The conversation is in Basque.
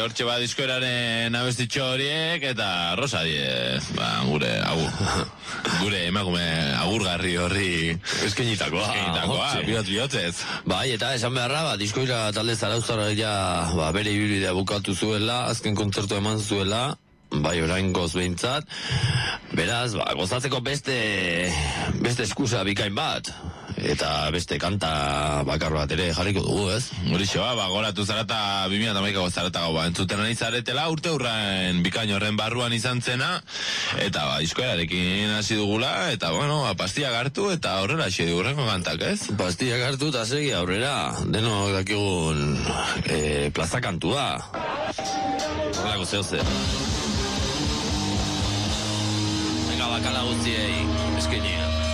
hortxe diskoeraren abestitxo horiek, eta Rosa Diez, gure emakume agurgarri horri eskenitakoa, bihotzez. Bai, eta esan beharra, diskoira talde zarauztarra bere ibilbidea bukatu zuela, azken kontzertu eman zuela, bai orain behintzat, beraz, gozatzeko beste eskusa bikain bat, eta beste kanta bakar bat ere jarriko dugu, ez? Horixe, goratu zarata 2008ko zarata gau, entzuten nahi zaretela, urte hurren bikain horren barruan izan zena, eta diskoerarekin hasi dugula, eta pastia hartu, eta horrela hasi dugurrengo kantak, ez? Pastia hartu, eta segi aurrera, denok dakigun plazakantua. Horrelako zehose. Venga, bakala guztiei, eskenia.